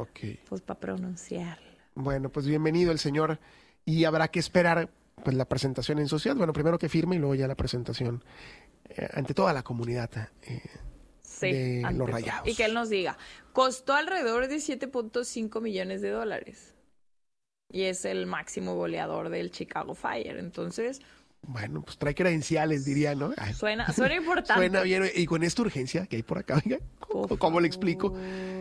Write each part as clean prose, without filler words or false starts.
pues para pronunciarla. Bueno, pues bienvenido el señor y habrá que esperar pues la presentación en sociedad. Bueno, primero que firme y luego ya la presentación ante toda la comunidad de los Rayados. Y que él nos diga, costó alrededor de $7.5 millones. Y es el máximo goleador del Chicago Fire. Entonces, bueno, pues trae credenciales, diría, ¿no? Ay, suena importante. Suena bien. Y con esta urgencia que hay por acá, oiga, ¿cómo le explico?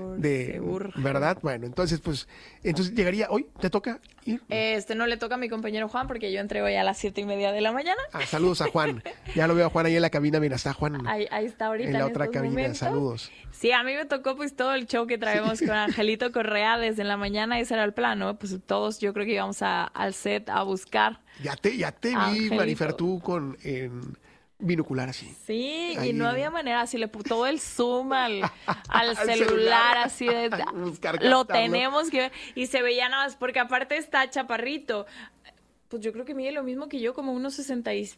¿Verdad? Bueno, entonces llegaría hoy. ¿Te toca ir? No le toca a mi compañero Juan porque yo entré hoy a las 7:30 de la mañana. Saludos a Juan. Ya lo veo a Juan ahí en la cabina. Mira, está Juan. Ahí está ahorita en la otra cabina. Momentos. Saludos. Sí, a mí me tocó pues todo el show que traemos con Angelito Correa desde la mañana. Ese era el plan, ¿no? Pues todos yo creo que íbamos al set a buscar. Ya te vi, Marifer, tú con binocular así. Sí, ahí. Y no había manera, así le todo el zoom al celular, así de lo tenemos que ver. Y se veía nada más, porque aparte está chaparrito. Pues yo creo que mide lo mismo que yo, como 1.69,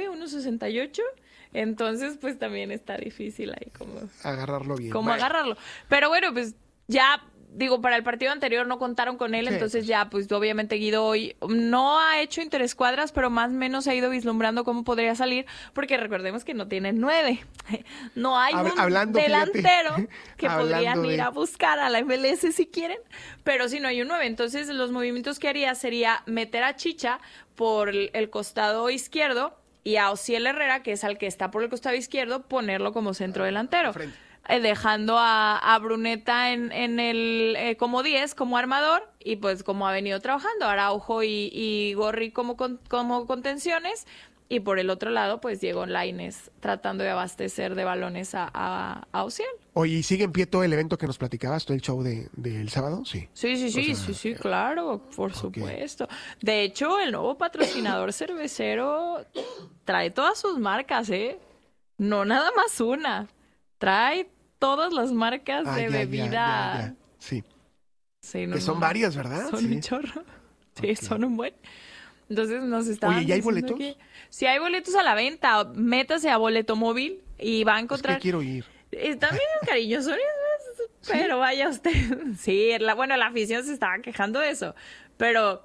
1.68. Entonces, pues también está difícil ahí como agarrarlo bien. Agarrarlo. Pero bueno, pues ya digo, para el partido anterior no contaron con él, entonces ya, pues obviamente Guido hoy no ha hecho interescuadras, pero más o menos ha ido vislumbrando cómo podría salir, porque recordemos que no tienen 9. No hay un delantero que podrían ir a buscar a la MLS si quieren, pero si no hay un 9. Entonces los movimientos que haría sería meter a Chicha por el costado izquierdo y a Ociel Herrera, que es al que está por el costado izquierdo, ponerlo como centro delantero. Dejando a Bruneta en el como 10, como armador, y pues como ha venido trabajando, Araujo y Gorri como contenciones, y por el otro lado, pues Diego Lainez tratando de abastecer de balones a Ociel. Oye, ¿y sigue en pie todo el evento que nos platicabas, todo el show del sábado? Sí. Sí, claro, por supuesto. De hecho, el nuevo patrocinador cervecero trae todas sus marcas, no nada más una. Trae todas las marcas de bebida. Ya. Sí. Que son varias, ¿verdad? Son un chorro. Sí, son un buen. Entonces nos estaban. Oye, ¿ya hay boletos? Sí, hay boletos a la venta. Métase a Boleto Móvil y va a encontrar. Es que quiero ir. Están bien cariñosos, pero vaya usted. Sí, la afición se estaba quejando de eso. Pero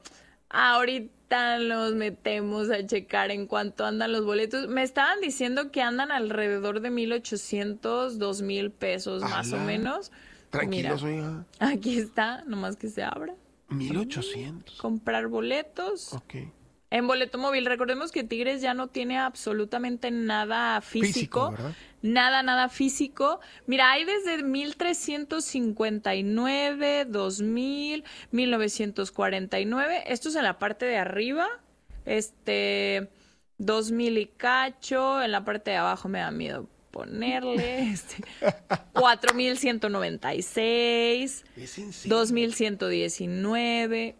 ahorita nos metemos a checar en cuánto andan los boletos. Me estaban diciendo que andan alrededor de 1,800, 2,000 pesos más o menos. Tranquilos, oiga. Aquí está, nomás que se abra. 1,800. Comprar boletos. Ok. En Boleto Móvil, recordemos que Tigres ya no tiene absolutamente nada físico. ¿Verdad? Nada físico. Mira, hay desde 1,359, 2,000, 1,949. Esto es en la parte de arriba. 2,000 y cacho. En la parte de abajo me da miedo ponerle 4,196, 2,119,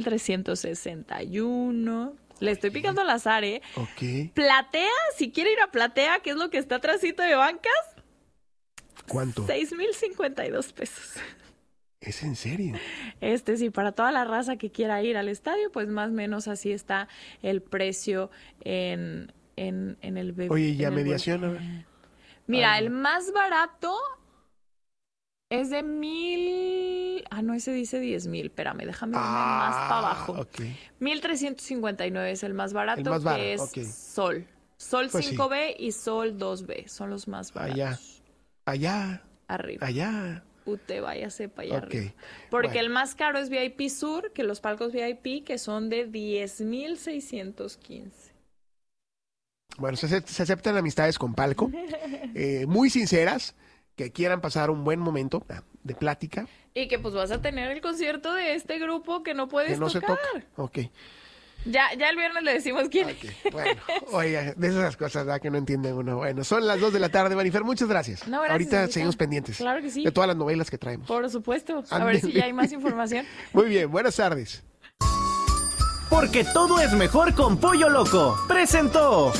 4,361. Le estoy picando al azar, Ok. Platea, si quiere ir a Platea, que es lo que está atrásito de bancas. ¿Cuánto? 6,052 pesos. ¿Es en serio? Sí, para toda la raza que quiera ir al estadio, pues más o menos así está el precio en el bebé. Oye, ¿y a mediación? A ver. Mira, el más barato es de 1,000. No, ese dice 10,000. Espérame, déjame irme más para abajo. Okay. 1,359 es el más barato, que es Sol. Sol pues 5B y Sol 2B. Son los más baratos. Allá. Arriba. Allá. Usted váyase para allá arriba. Porque el más caro es VIP Sur, que los palcos VIP, que son de 10,615. Bueno, se aceptan amistades con palco, muy sinceras, que quieran pasar un buen momento de plática. Y que pues vas a tener el concierto de este grupo que no puedes tocar. Se toca. Ok. Ya el viernes le decimos quién. Okay. Bueno, oiga, de esas cosas que no entiende uno. Bueno, son las 2 de la tarde, Marifer, muchas gracias. No, gracias. Ahorita seguimos pendientes. Claro que sí. De todas las novelas que traemos. Por supuesto. A ver si ya hay más información. Muy bien, buenas tardes. Porque todo es mejor con Pollo Loco. Presentó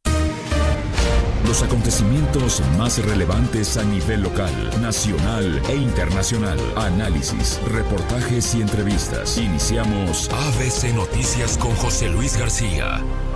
los acontecimientos más relevantes a nivel local, nacional e internacional. Análisis, reportajes y entrevistas. Iniciamos ABC Noticias con José Luis García.